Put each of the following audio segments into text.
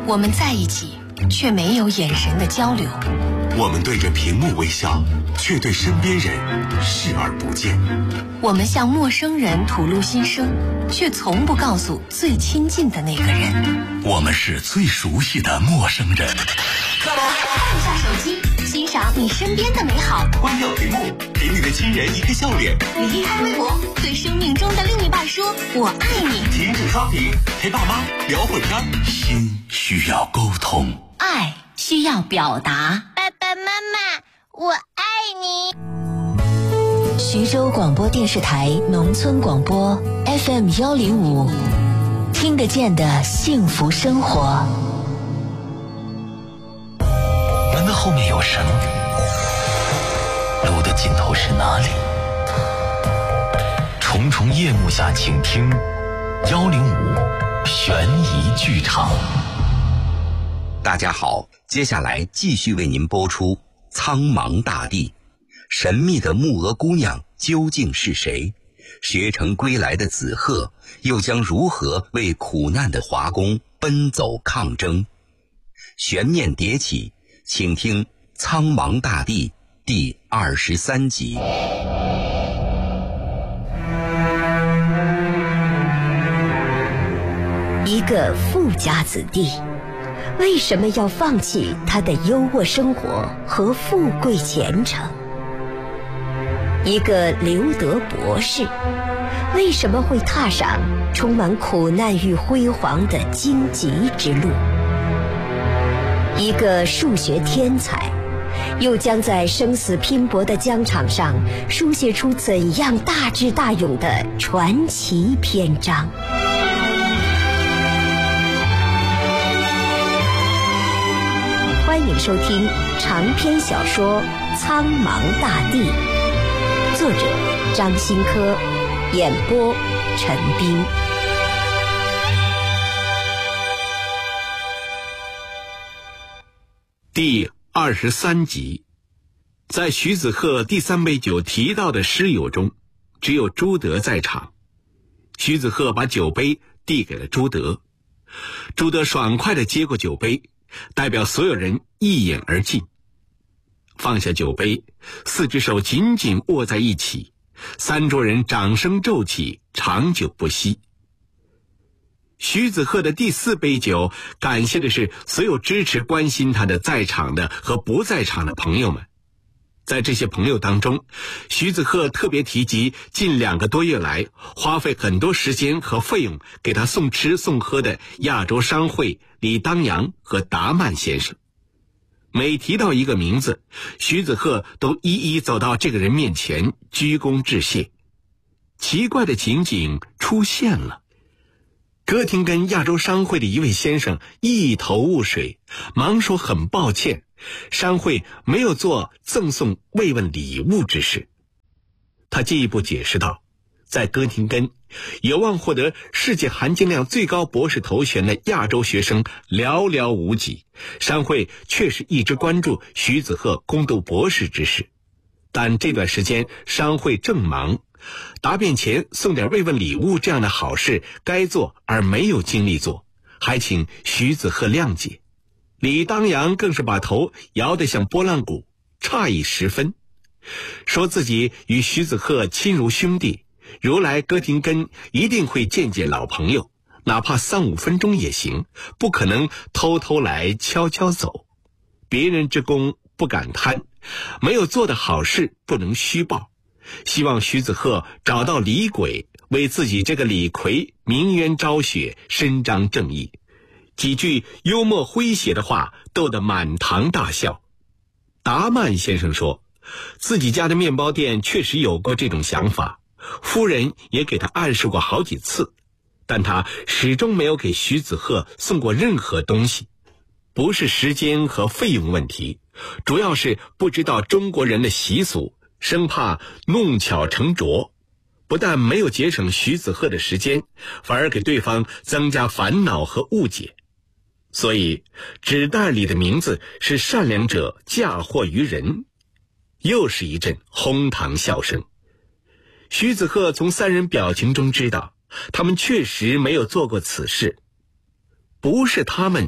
我们在一起，却没有眼神的交流。 我们对着屏幕微笑，却对身边人视而不见。 我们向陌生人吐露心声，却从不告诉最亲近的那个人。 我们是最熟悉的陌生人。 看一下手机，欣赏你身边的美好。 关掉屏幕，给你的亲人一个笑脸。 离开微博，对生命中的另一半说我爱你。 停止刷屏，陪爸妈聊会天。 心需要沟通， 爱需要表达。 爸爸妈妈，我爱你。 徐州广播电视台农村广播 FM105，听得见的幸福生活。 门的后面有什么？路的尽头是哪里？重重夜幕下，请听105悬疑剧场。 大家好，接下来继续为您播出苍茫大地，神秘的木鹅姑娘究竟是谁？学成归来的子鹤又将如何为苦难的华工奔走抗争？悬念迭起，请听苍茫大地第23集。 一个富家子弟为什么要放弃他的优渥生活和富贵前程？一个留德博士为什么会踏上充满苦难与辉煌的荆棘之路？一个数学天才又将在生死拼搏的疆场上书写出怎样大智大勇的传奇篇章？欢迎收听长篇小说《苍茫大地》，作者张新科，演播陈斌。 第23集。在徐子鹤第3杯酒提到的诗友中，只有朱德在场。徐子鹤把酒杯递给了朱德，朱德爽快地接过酒杯，代表所有人一饮而尽。放下酒杯，四只手紧紧握在一起，三桌人掌声骤起，长久不息。徐子鹤的第4杯酒感谢的是所有支持关心他的在场的和不在场的朋友们。在这些朋友当中，徐子鹤特别提及近2个多月来花费很多时间和费用给他送吃送喝的亚洲商会李当阳和达曼先生。每提到一个名字，徐子鹤都一一走到这个人面前鞠躬致谢。奇怪的情景出现了。哥廷根亚洲商会的一位先生一头雾水，忙说很抱歉，商会没有做赠送慰问礼物之事。他进一步解释道，在哥廷根有望获得世界含金量最高博士头衔的亚洲学生寥寥无几，商会确实一直关注徐子鹤攻读博士之事，但这段时间商会正忙，答辩前送点慰问礼物这样的好事该做而没有精力做，还请徐子鹤谅解。李当阳更是把头摇得像拨浪鼓，诧异十分，说自己与徐子鹤亲如兄弟，如来哥廷根一定会见见老朋友，哪怕3-5分钟也行，不可能偷偷来悄悄走。别人之功不敢贪，没有做的好事不能虚报，希望徐子鹤找到李鬼，为自己这个李逵鸣冤昭雪，伸张正义。几句幽默诙谐的话逗得满堂大笑。达曼先生说，自己家的面包店确实有过这种想法，夫人也给他暗示过好几次，但他始终没有给徐子鹤送过任何东西。不是时间和费用问题，主要是不知道中国人的习俗，生怕弄巧成拙，不但没有节省徐子鹤的时间，反而给对方增加烦恼和误解。所以纸袋里的名字是善良者嫁祸于人。又是一阵哄堂笑声。徐子鹤从3人表情中知道，他们确实没有做过此事。不是他们，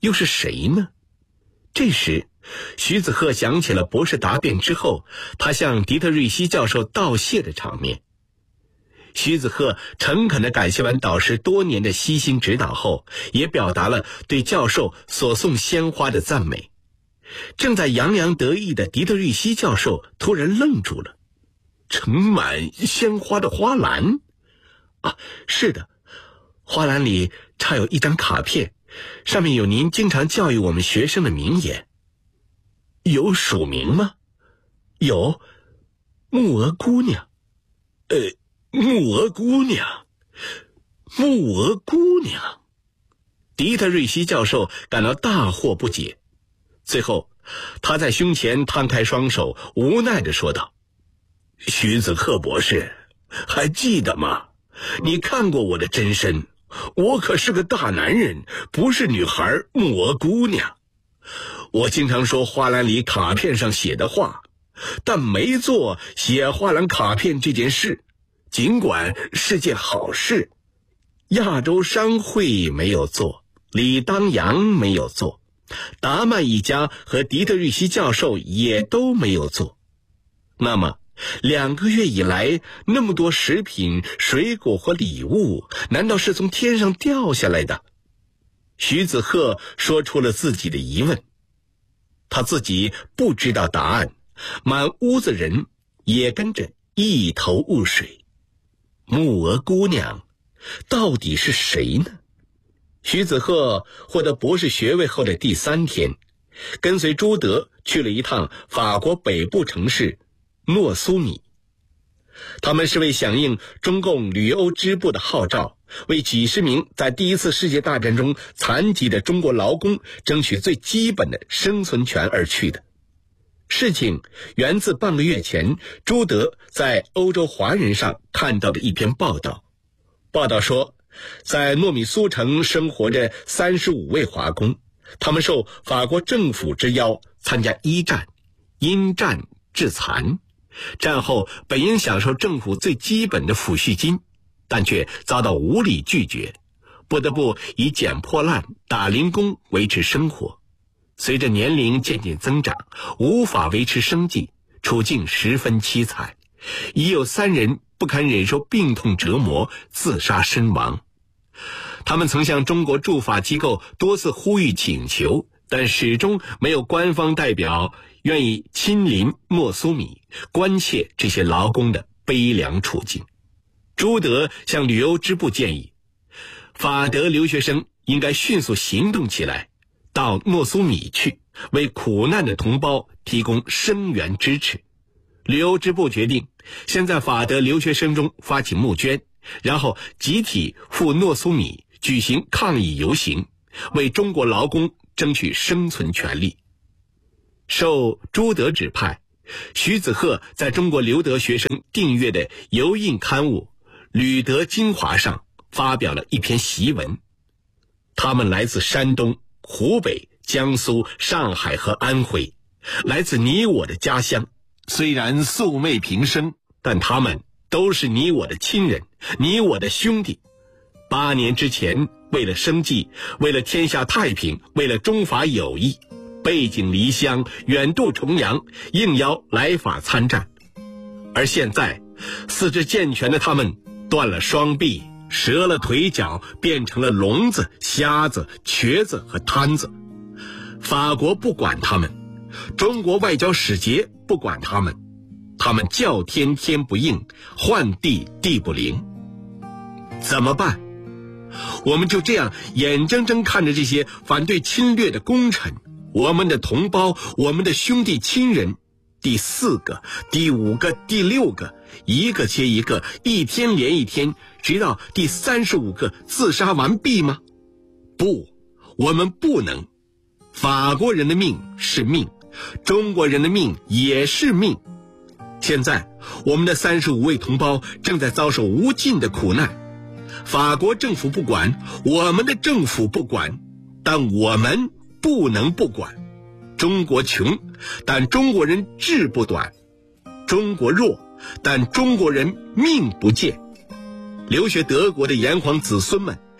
又是谁呢？这时，徐子鹤想起了博士答辩之后，他向狄特瑞希教授道谢的场面。徐子鹤诚恳地感谢完导师多年的悉心指导后，也表达了对教授所送鲜花的赞美。正在洋洋得意的狄特瑞希教授突然愣住了。盛满鲜花的花篮？啊，是的，花篮里插有一张卡片，上面有您经常教育我们学生的名言。有署名吗？有，木鹅姑娘。木鹅姑娘，木鹅姑娘。狄特瑞希教授感到大惑不解，最后他在胸前摊开双手，无奈地说道：徐子鹤博士，还记得吗？你看过我的真身，我可是个大男人，不是女孩木鹅姑娘。我经常说花篮里卡片上写的话，但没做写花篮卡片这件事，尽管是件好事。亚洲商会没有做，李当阳没有做，达曼一家和狄特瑞希教授也都没有做。那么2个月以来，那么多食品、水果和礼物，难道是从天上掉下来的？徐子鹤说出了自己的疑问，他自己不知道答案，满屋子人也跟着一头雾水。木鹅姑娘到底是谁呢？徐子鹤获得博士学位后的第3天，跟随朱德去了一趟法国北部城市诺苏米。他们是为响应中共旅欧支部的号召，为几十名在第一次世界大战中残疾的中国劳工争取最基本的生存权而去的。事情源自半个月前朱德在欧洲华人上看到的一篇报道。报道说，在糯米苏城生活着35位华工，他们受法国政府之邀参加一战，因战致残。战后本应享受政府最基本的抚恤金，但却遭到无理拒绝，不得不以捡破烂、打零工维持生活。随着年龄渐渐增长，无法维持生计，处境十分凄惨。已有3人不堪忍受病痛折磨，自杀身亡。他们曾向中国驻法机构多次呼吁请求，但始终没有官方代表愿意亲临诺苏米，关切这些劳工的悲凉处境。朱德向旅欧支部建议，法德留学生应该迅速行动起来，到诺苏米去，为苦难的同胞提供声援支持。旅欧支部决定先在法德留学生中发起募捐，然后集体赴诺苏米举行抗议游行，为中国劳工争取生存权利。受朱德指派，徐子鹤在中国留德学生订阅的油印刊物《旅德精华》上发表了一篇檄文。他们来自山东、湖北、江苏、上海和安徽，来自你我的家乡，虽然素昧平生，但他们都是你我的亲人，你我的兄弟。8年之前，为了生计，为了天下太平，为了中法友谊，背井离乡，远渡重洋，应邀来法参战。而现在，四肢健全的他们断了双臂，折了腿脚，变成了聋子、瞎子、瘸子和瘫子。法国不管他们，中国外交使节不管他们，他们叫天天不应，唤地地不灵。怎么办？我们就这样眼睁睁看着这些反对侵略的功臣，我们的同胞，我们的兄弟亲人，第4个、第5个、第6个，一个接一个，一天连一天，直到第35个自杀完毕吗？不，我们不能。法国人的命是命，中国人的命也是命。现在我们的35位同胞正在遭受无尽的苦难，法国政府不管，我们的政府不管，但我们不能不管。中国穷，但中国人志不短；中国弱，但中国人命不贱。留学德国的炎黄子孙们，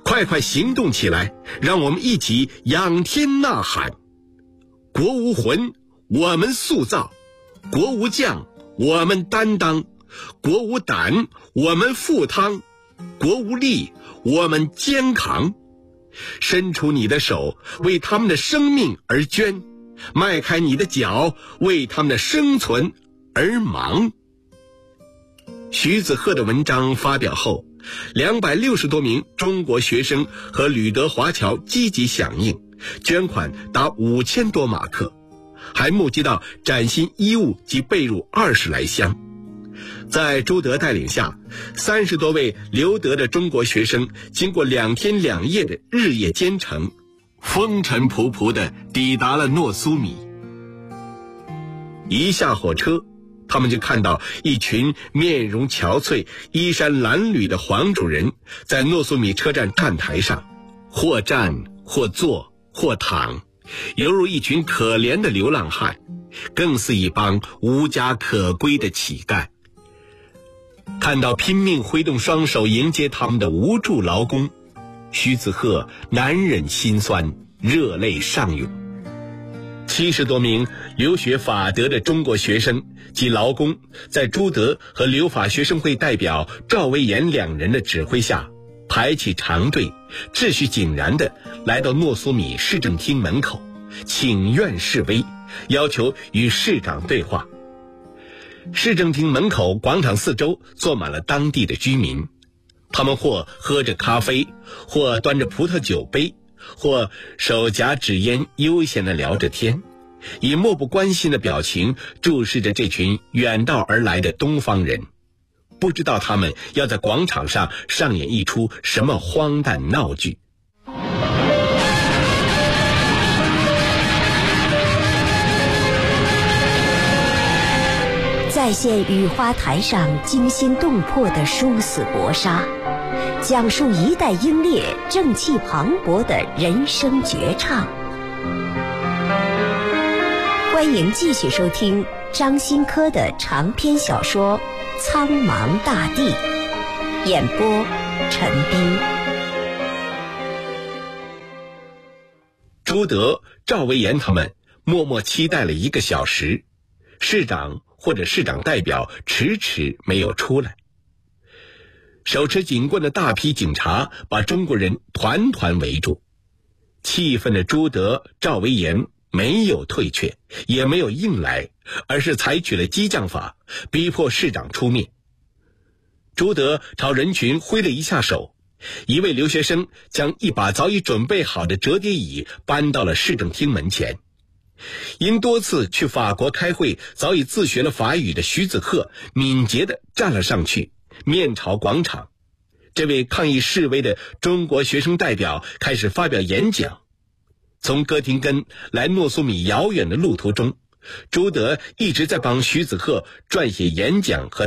快快行动起来，让我们一起仰天呐喊：国无魂，我们塑造；国无将，我们担当；国无胆，我们赴汤；国无力，我们肩扛。伸出你的手，为他们的生命而捐；迈开你的脚，为他们的生存而忙。徐子鹤的文章发表后，260多名中国学生和旅德华侨积极响应，捐款达5000多马克，还募集到崭新衣物及被褥20来箱。在朱德带领下，30多位留德的中国学生经过2天2夜的日夜兼程，风尘仆仆地抵达了诺苏米。一下火车，他们就看到一群面容憔悴、衣衫褴褛的黄种人在诺苏米车站站台上，或站或坐或躺，犹如一群可怜的流浪汉，更似一帮无家可归的乞丐。看到拼命挥动双手迎接他们的无助劳工，徐子鹤难忍心酸，热泪上涌。70多名留学法德的中国学生及劳工，在朱德和留法学生会代表赵维言2人的指挥下，排起长队，秩序井然地来到诺苏米市政厅门口，请愿示威，要求与市长对话。市政厅门口广场四周坐满了当地的居民，他们或喝着咖啡，或端着葡萄酒杯，或手夹纸烟悠闲地聊着天，以漠不关心的表情注视着这群远道而来的东方人，不知道他们要在广场上上演一出什么荒诞闹剧。 再现雨花台上惊心动魄的殊死搏杀，讲述一代英烈正气磅礴的人生绝唱。欢迎继续收听张新科的长篇小说《苍茫大地》，演播陈斌。 朱德、赵维言他们默默期待了1个小时，市长或者市长代表迟迟没有出来。手持警棍的大批警察把中国人团团围住，气愤的朱德、赵维言没有退却，也没有硬来，而是采取了激将法，逼迫市长出面。朱德朝人群挥了一下手，一位留学生将一把早已准备好的折叠椅搬到了市政厅门前。因多次去法国开会，早已自学了法语的徐子鹤敏捷地站了上去，面朝广场。这位抗议示威的中国学生代表开始发表演讲。从哥廷根来诺苏米遥远的路途中，朱德一直在帮徐子鹤撰写演讲和